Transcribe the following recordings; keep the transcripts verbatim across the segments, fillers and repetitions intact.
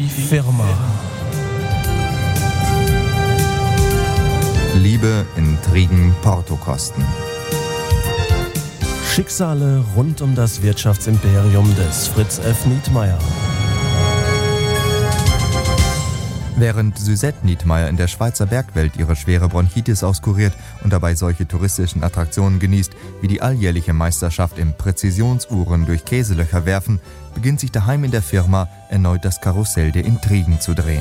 Die Firma. Liebe, Intrigen, Portokosten. Schicksale rund um das Wirtschaftsimperium des Fritz F. Nietmeyer. Während Suzette Nietmeyer in der Schweizer Bergwelt ihre schwere Bronchitis auskuriert und dabei solche touristischen Attraktionen genießt, wie die alljährliche Meisterschaft im Präzisionsuhren durch Käselöcher werfen, beginnt sich daheim in der Firma erneut das Karussell der Intrigen zu drehen.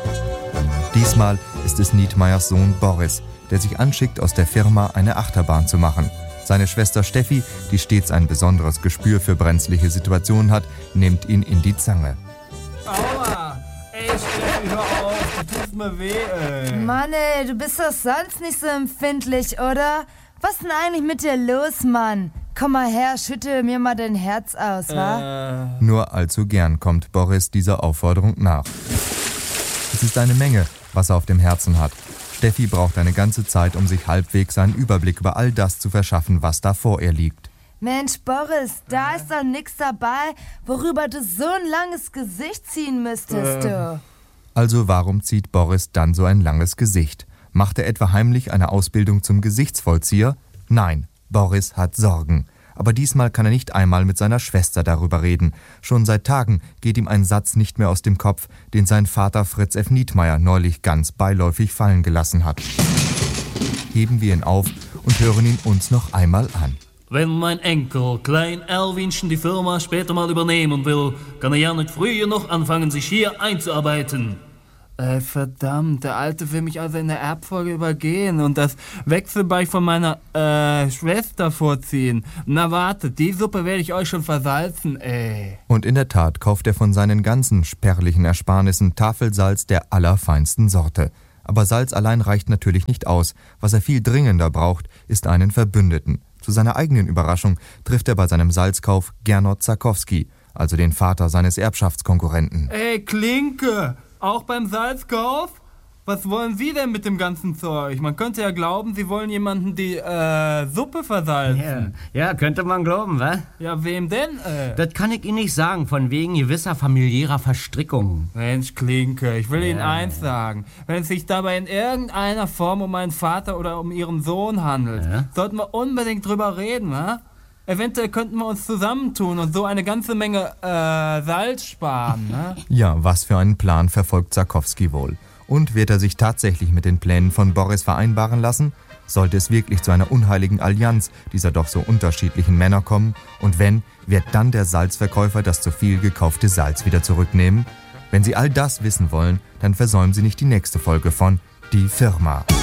Diesmal ist es Nietmeyers Sohn Boris, der sich anschickt, aus der Firma eine Achterbahn zu machen. Seine Schwester Steffi, die stets ein besonderes Gespür für brenzliche Situationen hat, nimmt ihn in die Zange. Aua! Ey, Steffi, hör auf, du tust mir weh, ey. Mann, ey, du bist doch sonst nicht so empfindlich, oder? Was ist denn eigentlich mit dir los, Mann? Komm mal her, schütte mir mal dein Herz aus, wa? Äh. Nur allzu gern kommt Boris dieser Aufforderung nach. Es ist eine Menge, was er auf dem Herzen hat. Steffi braucht eine ganze Zeit, um sich halbwegs einen Überblick über all das zu verschaffen, was da vor ihr liegt. Mensch, Boris, da ist doch nix dabei, worüber du so ein langes Gesicht ziehen müsstest, Äh. du. Also warum zieht Boris dann so ein langes Gesicht? Macht er etwa heimlich eine Ausbildung zum Gesichtsvollzieher? Nein, Boris hat Sorgen. Aber diesmal kann er nicht einmal mit seiner Schwester darüber reden. Schon seit Tagen geht ihm ein Satz nicht mehr aus dem Kopf, den sein Vater Fritz F. Nietmeyer neulich ganz beiläufig fallen gelassen hat. Heben wir ihn auf und hören ihn uns noch einmal an. Wenn mein Enkel, Klein Elwinchen, die Firma später mal übernehmen will, kann er ja nicht früher noch anfangen, sich hier einzuarbeiten. Äh, verdammt, der Alte will mich also in der Erbfolge übergehen und das Wechselbein von meiner, äh, Schwester vorziehen. Na warte, die Suppe werde ich euch schon versalzen, ey. Und in der Tat kauft er von seinen ganzen spärlichen Ersparnissen Tafelsalz der allerfeinsten Sorte. Aber Salz allein reicht natürlich nicht aus. Was er viel dringender braucht, ist einen Verbündeten. Zu seiner eigenen Überraschung trifft er bei seinem Salzkauf Gernot Zakowski, also den Vater seines Erbschaftskonkurrenten. Ey, Klinke! Auch beim Salzkauf? Was wollen Sie denn mit dem ganzen Zeug? Man könnte ja glauben, Sie wollen jemanden die, äh, Suppe versalzen. Ja, ja, könnte man glauben, wa? Ja, wem denn, äh? Das kann ich Ihnen nicht sagen, von wegen gewisser familiärer Verstrickungen. Mensch, Klinke, ich will Ja. Ihnen eins sagen. Wenn es sich dabei in irgendeiner Form um meinen Vater oder um Ihren Sohn handelt, Ja. sollten wir unbedingt drüber reden, wa? Eventuell könnten wir uns zusammentun und so eine ganze Menge, äh, Salz sparen, ne? Ja, was für einen Plan verfolgt Zakowski wohl? Und wird er sich tatsächlich mit den Plänen von Boris vereinbaren lassen? Sollte es wirklich zu einer unheiligen Allianz dieser doch so unterschiedlichen Männer kommen? Und wenn, wird dann der Salzverkäufer das zu viel gekaufte Salz wieder zurücknehmen? Wenn Sie all das wissen wollen, dann versäumen Sie nicht die nächste Folge von Die Firma.